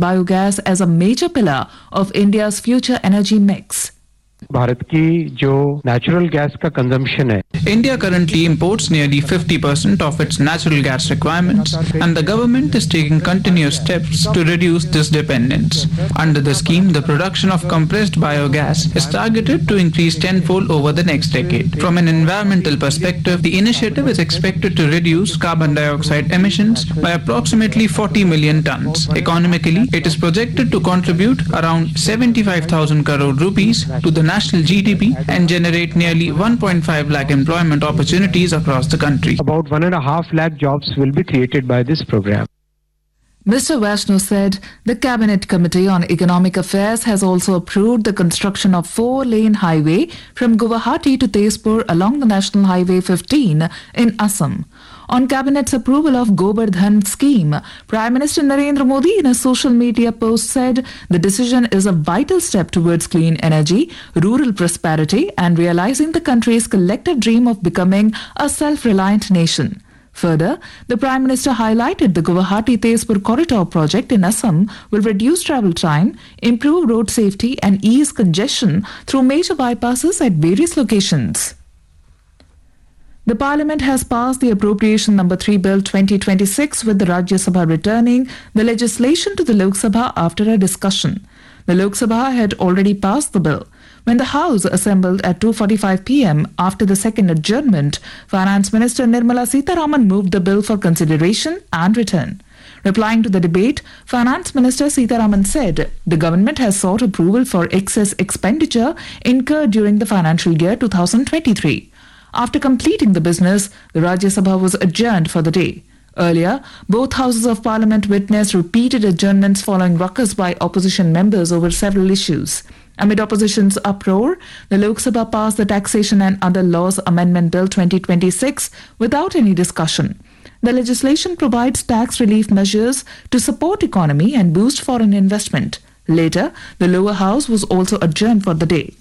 biogas as a major pillar of India's future energy mix. Bharat की जो natural gas का consumption है, India currently imports nearly 50% of its natural gas requirements, and the government is taking continuous steps to reduce this dependence. Under the scheme, the production of compressed biogas is targeted to increase tenfold over the next decade. From an environmental perspective, the initiative is expected to reduce carbon dioxide emissions by approximately 40 million tons. Economically, it is projected to contribute around 75,000 crore rupees to the national GDP and generate nearly 1.5 lakh employment opportunities across the country. About 1.5 lakh jobs will be created by this program. Mr. Vaishnu said the Cabinet Committee on Economic Affairs has also approved the construction of 4-lane highway from Guwahati to Tezpur along the National Highway 15 in Assam. On Cabinet's approval of Gobardhan scheme, Prime Minister Narendra Modi in a social media post said the decision is a vital step towards clean energy, rural prosperity and realizing the country's collective dream of becoming a self-reliant nation. Further, the Prime Minister highlighted the Guwahati-Tezpur corridor project in Assam will reduce travel time, improve road safety and ease congestion through major bypasses at various locations. The Parliament has passed the Appropriation Number 3 Bill 2026 with the Rajya Sabha returning the legislation to the Lok Sabha after a discussion. The Lok Sabha had already passed the bill. When the House assembled at 2:45 p.m. after the second adjournment, Finance Minister Nirmala Sitharaman moved the bill for consideration and return. Replying to the debate, Finance Minister Sitharaman said the government has sought approval for excess expenditure incurred during the financial year 2023. After completing the business, the Rajya Sabha was adjourned for the day. Earlier, both houses of parliament witnessed repeated adjournments following ruckus by opposition members over several issues. Amid opposition's uproar, the Lok Sabha passed the Taxation and Other Laws Amendment Bill 2026 without any discussion. The legislation provides tax relief measures to support economy and boost foreign investment. Later, the lower house was also adjourned for the day.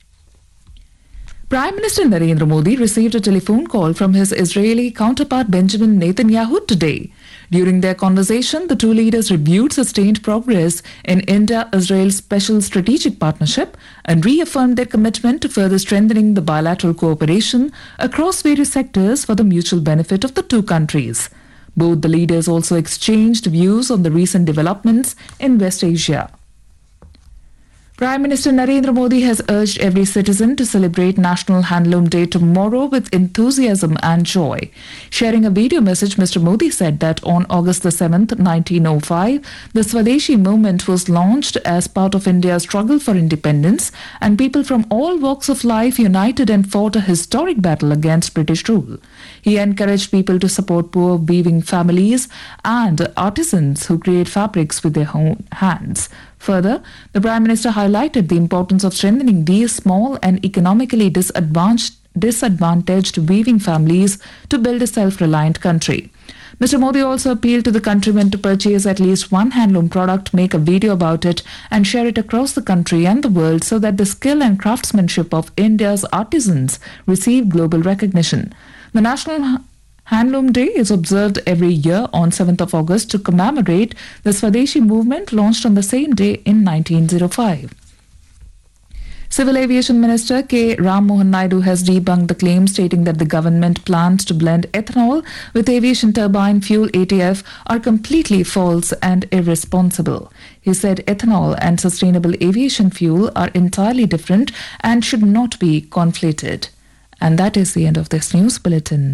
Prime Minister Narendra Modi received a telephone call from his Israeli counterpart Benjamin Netanyahu today. During their conversation, the two leaders reviewed sustained progress in India-Israel Special Strategic Partnership and reaffirmed their commitment to further strengthening the bilateral cooperation across various sectors for the mutual benefit of the two countries. Both the leaders also exchanged views on the recent developments in West Asia. Prime Minister Narendra Modi has urged every citizen to celebrate National Handloom Day tomorrow with enthusiasm and joy. Sharing a video message, Mr. Modi said that on August the 7th, 1905, the Swadeshi movement was launched as part of India's struggle for independence, and people from all walks of life united and fought a historic battle against British rule. He encouraged people to support poor weaving families and artisans who create fabrics with their own hands. Further, the Prime Minister highlighted the importance of strengthening these small and economically disadvantaged weaving families to build a self-reliant country. Mr. Modi also appealed to the countrymen to purchase at least one handloom product, make a video about it and share it across the country and the world so that the skill and craftsmanship of India's artisans receive global recognition. The National Handloom Day is observed every year on 7th of August to commemorate the Swadeshi movement launched on the same day in 1905. Civil Aviation Minister K. Ram Mohan Naidu has debunked the claim stating that the government plans to blend ethanol with aviation turbine fuel ATF are completely false and irresponsible. He said ethanol and sustainable aviation fuel are entirely different and should not be conflated. And that is the end of this news bulletin.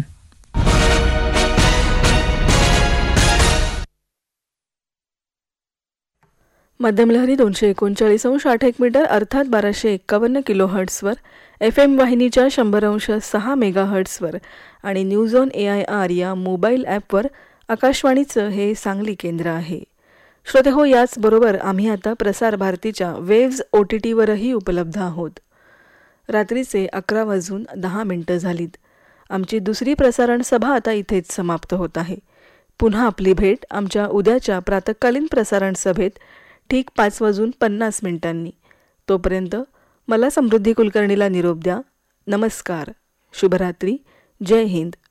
मध्यमलहरी 239.8 metre अर्थात 1251 किलोहर्ट्झवर, FM वाहिनीच्या 100.6 मेगाहर्ट्झवर आणि news on AIR या mobile ॲपवर आकाशवाणीचं हे सांगली केंद्र आहे. श्रोते हो, याचबरोबर आम्ही आता प्रसार भारतीच्या वेव्ज OTTवरही उपलब्ध आहोत. रात्रीचे 11:10 झालीत. आमची दुसरी प्रसारण सभा आता इथेच समाप्त होत आहे. पुन्हा आपली भेट आमच्या उद्याच्या प्रातःकालीन प्रसारण सभेत ठीक 5:50 तोपर्यंत मला समृद्धी कुलकर्णीला निरोप द्या. नमस्कार, शुभरात्री, जय हिंद,